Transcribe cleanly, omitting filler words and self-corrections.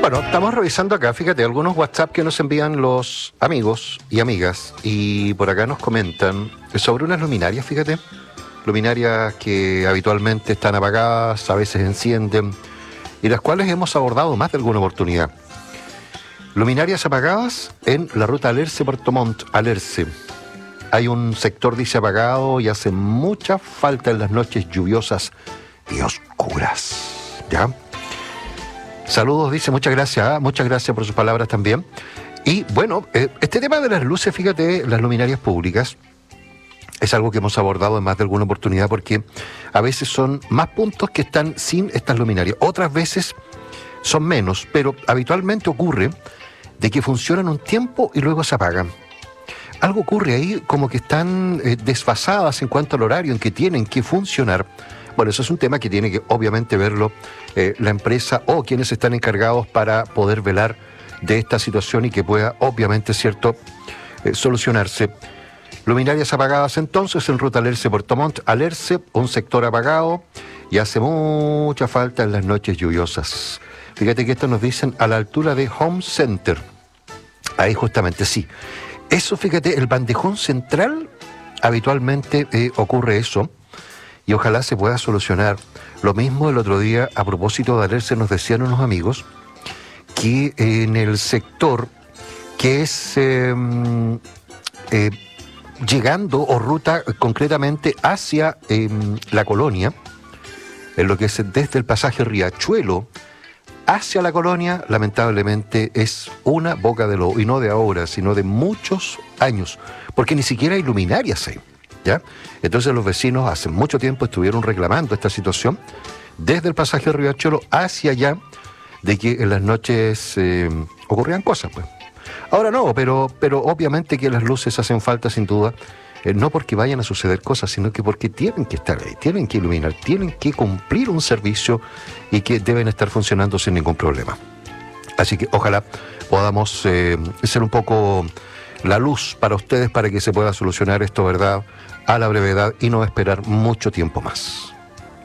Bueno, estamos revisando acá, fíjate, algunos WhatsApp que nos envían los amigos y amigas, y por acá nos comentan sobre unas luminarias, fíjate, luminarias que habitualmente están apagadas, a veces encienden, y las cuales hemos abordado más de alguna oportunidad. Luminarias apagadas en la ruta Alerce-Puerto Montt, Alerce. Hay un sector, dice, apagado y hace mucha falta en las noches lluviosas y oscuras. ¿Ya? Saludos, dice, muchas gracias por sus palabras también. Y bueno, este tema de las luces, fíjate, las luminarias públicas, es algo que hemos abordado en más de alguna oportunidad porque a veces son más puntos que están sin estas luminarias. Otras veces son menos, pero habitualmente ocurre de que funcionan un tiempo y luego se apagan. Algo ocurre ahí como que están desfasadas en cuanto al horario en que tienen que funcionar. Bueno, eso es un tema que tiene que obviamente verlo la empresa o quienes están encargados para poder velar de esta situación y que pueda obviamente, cierto, solucionarse. Luminarias apagadas entonces en ruta Alerce-Puerto Montt, Alerce, un sector apagado y hace mucha falta en las noches lluviosas. Fíjate que esto nos dicen a la altura de Home Center. Ahí justamente, sí. Eso, fíjate, el bandejón central, habitualmente ocurre eso, y ojalá se pueda solucionar. Lo mismo el otro día, a propósito de Alerce, nos decían unos amigos que en el sector que es llegando o ruta concretamente hacia la colonia, en lo que es desde el pasaje Riachuelo hacia la colonia, lamentablemente es una boca de lobo, y no de ahora, sino de muchos años, porque ni siquiera hay luminarias ahí, ¿ya? Entonces los vecinos hace mucho tiempo estuvieron reclamando esta situación, desde el pasaje Riachuelo hacia allá, de que en las noches ocurrían cosas, pues. Ahora no, pero obviamente que las luces hacen falta sin duda, no porque vayan a suceder cosas, sino que porque tienen que estar ahí, tienen que iluminar, tienen que cumplir un servicio y que deben estar funcionando sin ningún problema. Así que ojalá podamos ser un poco la luz para ustedes para que se pueda solucionar esto, ¿verdad?, a la brevedad y no esperar mucho tiempo más.